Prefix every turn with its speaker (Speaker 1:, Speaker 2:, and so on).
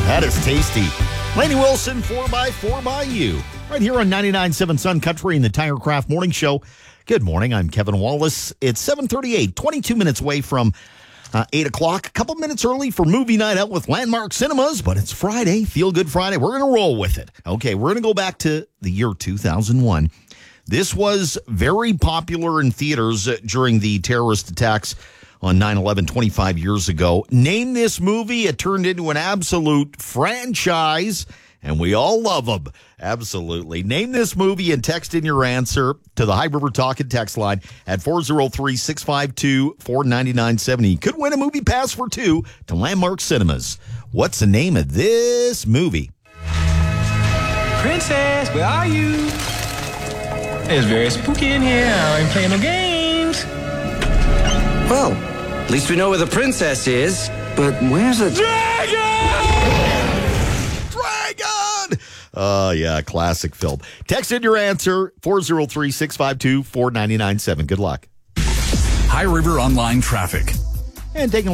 Speaker 1: That is tasty. Laney Wilson, 4x4 by you. Right here on 99.7 Sun Country in the TireCraft Morning Show. Good morning. I'm Kevin Wallace. It's 7:38, 22 minutes away from 8 o'clock. A couple minutes early for movie night out with Landmark Cinemas, but it's Friday. Feel Good Friday. We're going to roll with it. Okay, we're going to go back to the year 2001. This was very popular in theaters during the terrorist attacks on 9/11 25 years ago. Name this movie. It turned into an absolute franchise, and we all love them. Absolutely. Name this movie and text in your answer to the High River Talk and Text line at 403-652-499-70. You could win a movie pass for two to Landmark Cinemas. What's the name of this movie?
Speaker 2: Princess, where are you? It's very spooky in here. I ain't playing no games.
Speaker 3: Well, at least we know where the princess is. But where's the
Speaker 2: Dragon?
Speaker 1: Yeah, classic film. Text in your answer, 403-652-499-7. Good luck.
Speaker 4: High River Online Traffic.
Speaker 1: And taking